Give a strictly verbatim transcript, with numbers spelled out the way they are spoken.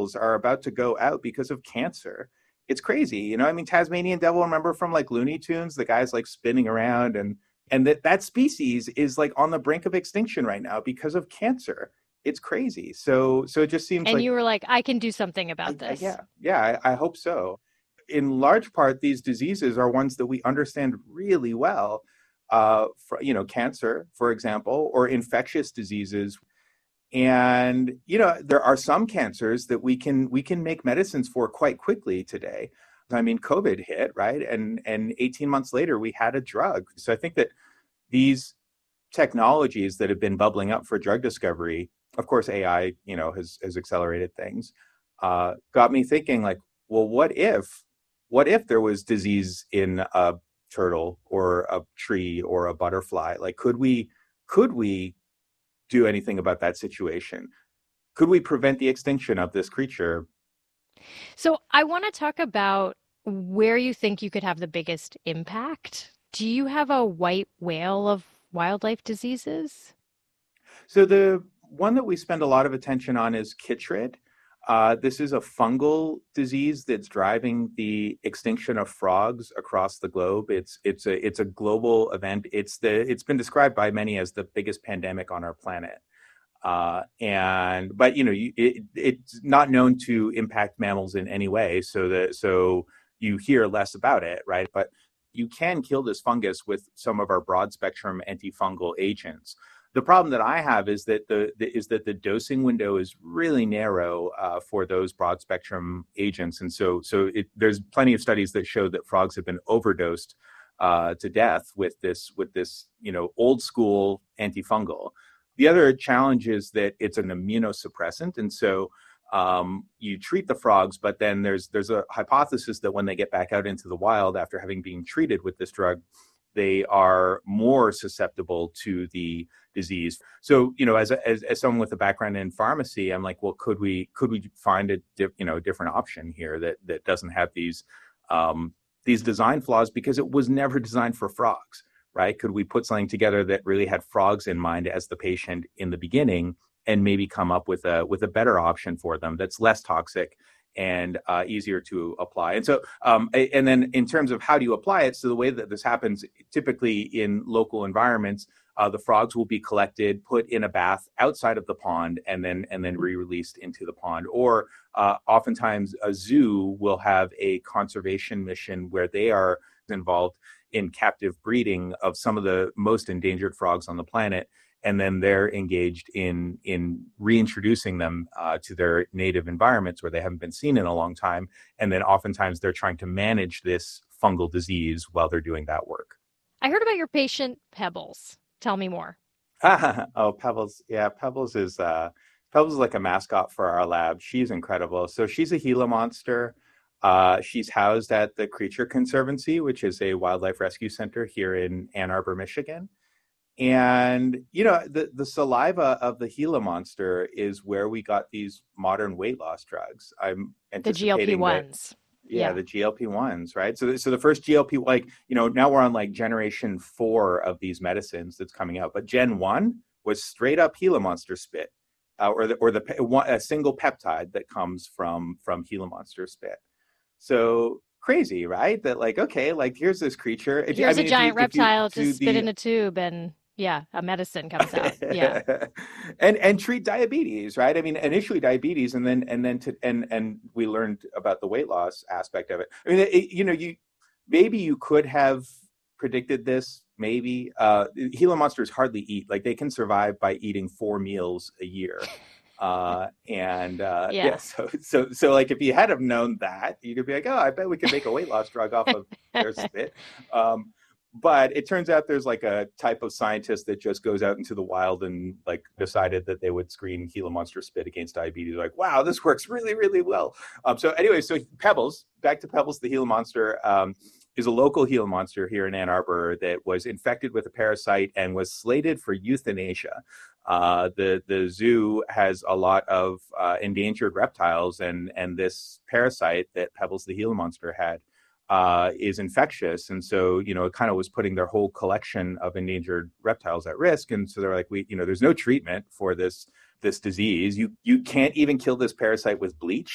mammals are about to go out because of cancer. It's crazy. You know, I mean, Tasmanian devil, remember from like Looney Tunes, the guy's like spinning around and and that that species is like on the brink of extinction right now because of cancer. It's crazy. So so it just seems And like you were like, I can do something I, about I, this. yeah, yeah, I, I hope so. In large part, these diseases are ones that we understand really well. Uh, for, you know, cancer, for example, or infectious diseases. And you know, there are some cancers that we can we can make medicines for quite quickly today. I mean, COVID hit, right? And and eighteen months later, we had a drug. So I think that these technologies that have been bubbling up for drug discovery, of course, A I, you know, has has accelerated things. Uh, got me thinking, like, well, what if, what if there was disease in a turtle or a tree or a butterfly? Like, could we, could we do anything about that situation? Could we prevent the extinction of this creature? So I want to talk about where you think you could have the biggest impact. Do you have a white whale of wildlife diseases? So the one that we spend a lot of attention on is chytrid. Uh, this is a fungal disease that's driving the extinction of frogs across the globe. It's it's a it's a global event. It's the it's been described by many as the biggest pandemic on our planet. Uh, and but you know you, it, it's not known to impact mammals in any way. So that so you hear less about it, right? But you can kill this fungus with some of our broad spectrum antifungal agents. The problem that I have is that the, the is that the dosing window is really narrow uh, for those broad spectrum agents, and so so it, there's plenty of studies that show that frogs have been overdosed uh, to death with this with this you know old school antifungal. The other challenge is that it's an immunosuppressant, and so um, you treat the frogs, but then there's there's a hypothesis that when they get back out into the wild after having been treated with this drug, they are more susceptible to the disease. So, you know, as a, as, as someone with a background in pharmacy, I'm like, well, could we could we find a di- you know different option here that that doesn't have these um, these design flaws because it was never designed for frogs, right? Could we put something together that really had frogs in mind as the patient in the beginning, and maybe come up with a with a better option for them that's less toxic and uh, easier to apply. And so, um, and then in terms of how do you apply it, so the way that this happens, typically in local environments, uh, the frogs will be collected, put in a bath outside of the pond, and then and then re-released into the pond. Or uh, oftentimes a zoo will have a conservation mission where they are involved in captive breeding of some of the most endangered frogs on the planet, and then they're engaged in in reintroducing them uh, to their native environments where they haven't been seen in a long time. And then oftentimes they're trying to manage this fungal disease while they're doing that work. I heard about your patient Pebbles. Tell me more. Oh, Pebbles. Yeah, Pebbles is uh, Pebbles is like a mascot for our lab. She's incredible. So she's a Gila monster. Uh, she's housed at the Creature Conservancy, which is a wildlife rescue center here in Ann Arbor, Michigan. And, you know, the, the saliva of the Gila monster is where we got these modern weight loss drugs. I'm The anticipating that, G L P ones. yeah, Yeah. the G L P ones, right? So, so the first G L P, like, you know, now we're on like generation four of these medicines that's coming out. But Gen one was straight up Gila monster spit, uh, or the, or the one, a single peptide that comes from, from Gila monster spit. So crazy, right? That like, okay, like here's this creature. If you, I Here's a mean, if you giant if you reptile, do just spit the in a tube and yeah, a medicine comes out. Yeah. and and treat diabetes, right? I mean, initially diabetes, and then and then to and and we learned about the weight loss aspect of it. I mean, it, you know, you maybe you could have predicted this. Maybe uh, Gila monsters hardly eat; like they can survive by eating four meals a year. Uh, and uh, yeah, Yeah. so so so like if you had have known that, you could be like, oh, I bet we could make a weight loss drug off of their spit. Um, but it turns out there's like a type of scientist that just goes out into the wild and like decided that they would screen Gila monster spit against diabetes. Like, wow, this works really, really well. Um, so anyway, so Pebbles, back to Pebbles, the Gila monster, um, is a local Gila monster here in Ann Arbor that was infected with a parasite and was slated for euthanasia. Uh, the the zoo has a lot of uh, endangered reptiles, and and this parasite that Pebbles the Gila monster had uh, is infectious, and so you know it kind of was putting their whole collection of endangered reptiles at risk. And so they're like, we you know there's no treatment for this this disease. You you can't even kill this parasite with bleach.